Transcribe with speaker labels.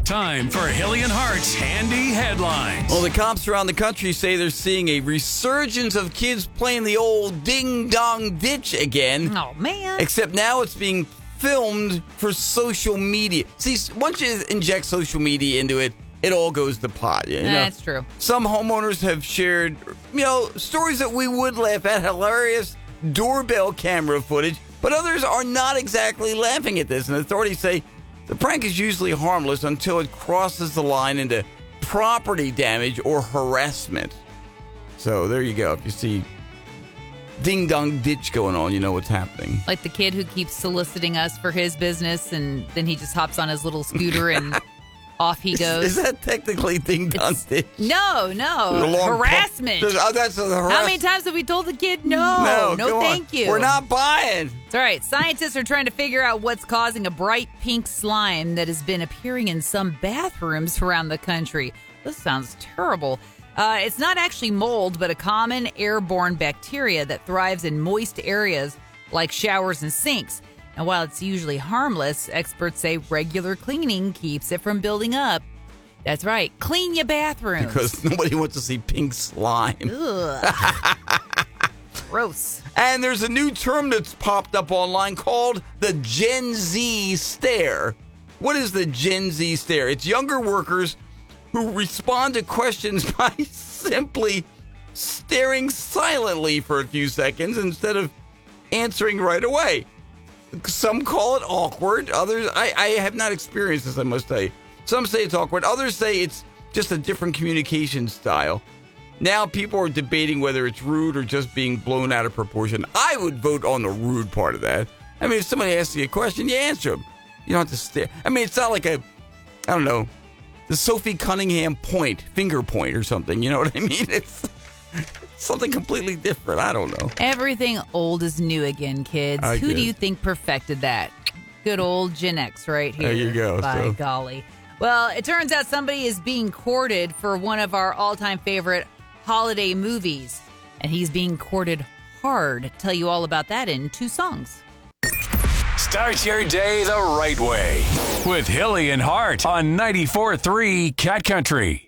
Speaker 1: Time for Hilly and Hart's Handy Headlines.
Speaker 2: Well, the cops around the country say they're seeing a resurgence of kids playing the old ding-dong ditch again.
Speaker 3: Oh, man.
Speaker 2: Except now it's being filmed for social media. See, once you inject social media into it, it all goes to pot. You know?
Speaker 3: That's true.
Speaker 2: Some homeowners have shared, stories that we would laugh at, hilarious doorbell camera footage, but others are not exactly laughing at this, and authorities say the prank is usually harmless until it crosses the line into property damage or harassment. So there you go. If you see ding-dong ditch going on, you know what's happening.
Speaker 3: Like the kid who keeps soliciting us for his business, and then he just hops on his little scooter and off he goes.
Speaker 2: Is that technically ding-dong ditch?
Speaker 3: No. Harassment.
Speaker 2: That's
Speaker 3: How many times have we told the kid, no thank you.
Speaker 2: We're not buying.
Speaker 3: It's all right. Scientists are trying to figure out what's causing a bright pink slime that has been appearing in some bathrooms around the country. This sounds terrible. It's not actually mold, but a common airborne bacteria that thrives in moist areas like showers and sinks. And while it's usually harmless, experts say regular cleaning keeps it from building up. That's right. Clean your bathrooms.
Speaker 2: Because nobody wants to see pink slime.
Speaker 3: Ugh. Gross.
Speaker 2: And there's a new term that's popped up online called the Gen Z stare. What is the Gen Z stare? It's younger workers who respond to questions by simply staring silently for a few seconds instead of answering right away. Some call it awkward. Others, I have not experienced this, I must say. Some say it's awkward. Others say it's just a different communication style. Now people are debating whether it's rude or just being blown out of proportion. I would vote on the rude part of that. I mean, if somebody asks you a question, you answer them. You don't have to stare. I mean, it's not like the Sophie Cunningham finger point or something. You know what I mean? It's something completely different. I don't know.
Speaker 3: Everything old is new again, kids. Who do you think perfected that? Good old Gen X right here.
Speaker 2: There you go.
Speaker 3: By golly. Well, it turns out somebody is being courted for one of our all-time favorite holiday movies. And he's being courted hard. Tell you all about that in 2 songs.
Speaker 1: Start your day the right way with Hilly and Hart on 94.3 Cat Country.